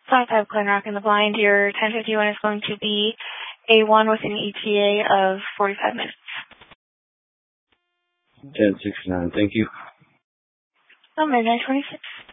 5 Glen Rock in the blind. Your 1051 is going to be A1 with an ETA of 45 minutes. 1069, thank you. Midnight 26.